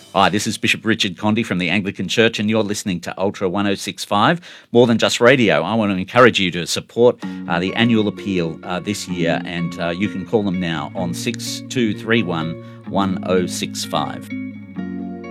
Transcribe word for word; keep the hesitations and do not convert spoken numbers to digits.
Hi, this is Bishop Richard Condy from the Anglican Church, and you're listening to Ultra one oh six point five, More Than Just Radio. I want to encourage you to support uh, the annual appeal uh, this year, and uh, you can call them now on six two three one one oh six five.